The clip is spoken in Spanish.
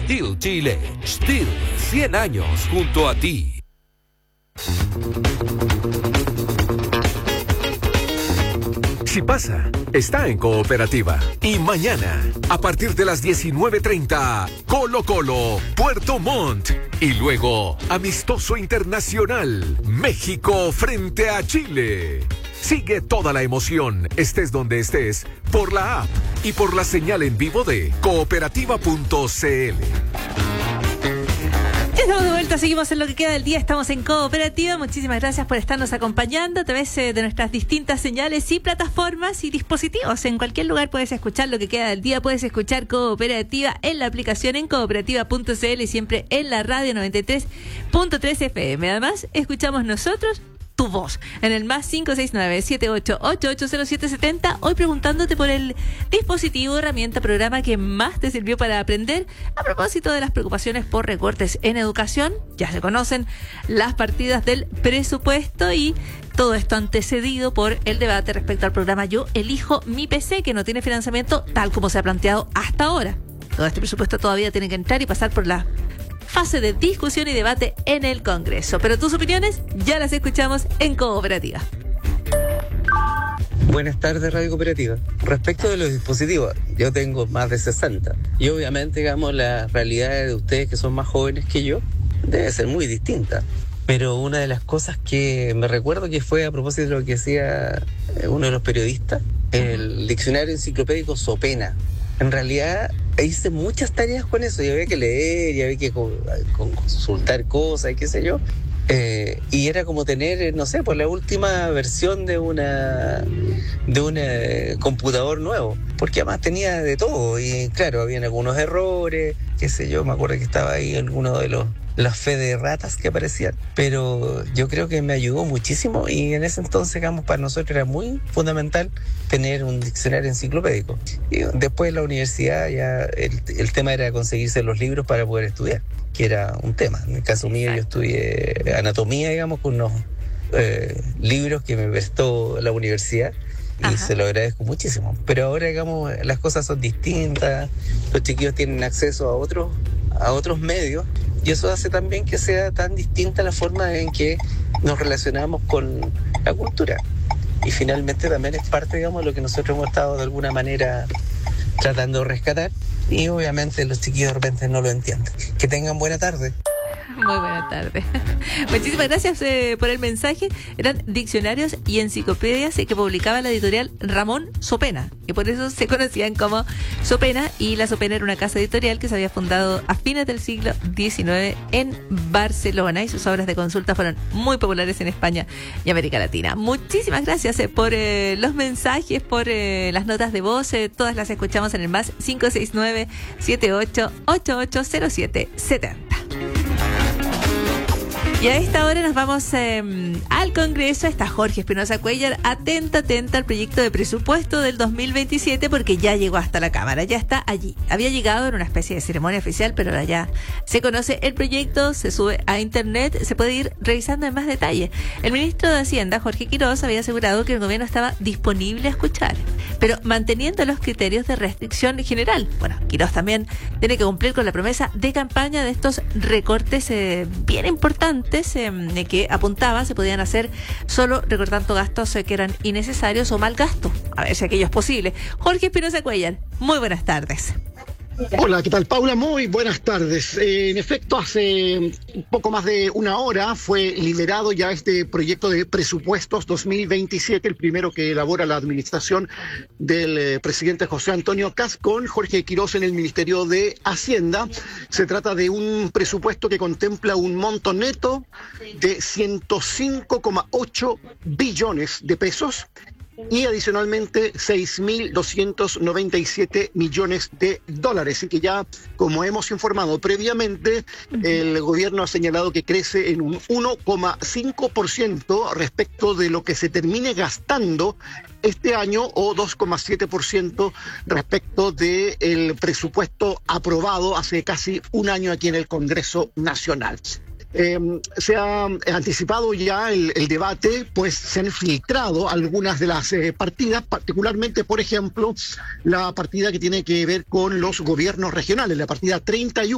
Still Chile. Still 100 años junto a ti. Si pasa, está en Cooperativa. Y mañana, a partir de las 19:30, Colo-Colo, Puerto Montt. Y luego, amistoso internacional, México frente a Chile. Sigue toda la emoción, estés donde estés, por la app y por la señal en vivo de cooperativa.cl. Estamos de vuelta, seguimos en lo que queda del día, estamos en Cooperativa. Muchísimas gracias por estarnos acompañando a través de nuestras distintas señales y plataformas y dispositivos. En cualquier lugar puedes escuchar lo que queda del día, puedes escuchar Cooperativa en la aplicación en cooperativa.cl y siempre en la radio 93.3 FM. Además, escuchamos nosotros tu voz en el más 569-78880770. Hoy preguntándote por el dispositivo, herramienta, programa que más te sirvió para aprender a propósito de las preocupaciones por recortes en educación. Ya se conocen las partidas del presupuesto y todo esto antecedido por el debate respecto al programa Yo Elijo Mi PC, que no tiene financiamiento tal como se ha planteado hasta ahora. Todo este presupuesto todavía tiene que entrar y pasar por la fase de discusión y debate en el Congreso. Pero tus opiniones ya las escuchamos en Cooperativa. Buenas tardes, Radio Cooperativa. Respecto de los dispositivos, yo tengo más de 60. Y obviamente, digamos, la realidad de ustedes que son más jóvenes que yo debe ser muy distinta. Pero una de las cosas que me recuerdo que fue a propósito de lo que decía uno de los periodistas, el diccionario enciclopédico Sopena. En realidad hice muchas tareas con eso, y había que leer, y había que consultar cosas, y qué sé yo. Y era como tener, no sé, pues la última versión de un computador nuevo, porque además tenía de todo, y claro, habían algunos errores, qué sé yo, me acuerdo que estaba ahí alguno de las fe de ratas que aparecían, pero yo creo que me ayudó muchísimo, y en ese entonces, digamos, para nosotros era muy fundamental tener un diccionario enciclopédico. Y después en la universidad ya el tema era conseguirse los libros para poder estudiar, que era un tema. En el caso mío, yo estudié anatomía, digamos, con unos libros que me prestó la universidad, y Ajá. Se lo agradezco muchísimo. Pero ahora, digamos, las cosas son distintas, los chiquillos tienen acceso a otros medios, y eso hace también que sea tan distinta la forma en que nos relacionamos con la cultura. Y finalmente también es parte, digamos, de lo que nosotros hemos estado de alguna manera tratando de rescatar, y obviamente los chiquillos de repente no lo entienden. Que tengan buena tarde. Muy buena tarde. Muchísimas gracias por el mensaje. Eran diccionarios y enciclopedias que publicaba la editorial Ramón Sopena, y por eso se conocían como Sopena. Y la Sopena era una casa editorial que se había fundado a fines del siglo XIX en Barcelona, y sus obras de consulta fueron muy populares en España y América Latina. Muchísimas gracias por los mensajes, por las notas de voz. Todas las escuchamos en el más 569-78880770. Y a esta hora nos vamos al Congreso. Está Jorge Espinosa Cuéllar, atenta al proyecto de presupuesto del 2027, porque ya llegó hasta la Cámara, ya está allí. Había llegado en una especie de ceremonia oficial, pero ahora ya se conoce el proyecto, se sube a internet, se puede ir revisando en más detalle. El ministro de Hacienda, Jorge Quirós, había asegurado que el gobierno estaba disponible a escuchar, pero manteniendo los criterios de restricción general. Bueno, Quirós también tiene que cumplir con la promesa de campaña de estos recortes bien importantes que apuntaba se podían hacer solo recortando gastos que eran innecesarios o mal gasto, a ver si aquello es posible. Jorge Espinosa Cuéllar, muy buenas tardes. Hola, ¿qué tal, Paula? Muy buenas tardes. En efecto, hace un poco más de una hora fue liberado ya este proyecto de presupuestos 2027, el primero que elabora la administración del presidente José Antonio Kast con Jorge Quirós en el Ministerio de Hacienda. Se trata de un presupuesto que contempla un monto neto de 105,8 billones de pesos, y adicionalmente 6.297 millones de dólares. Y que ya, como hemos informado previamente, el gobierno ha señalado que crece en un 1,5% respecto de lo que se termine gastando este año, o 2,7% respecto del presupuesto aprobado hace casi un año aquí en el Congreso Nacional. Se ha anticipado ya el debate, pues se han filtrado algunas de las partidas, particularmente, por ejemplo, la partida que tiene que ver con los gobiernos regionales, la partida 31.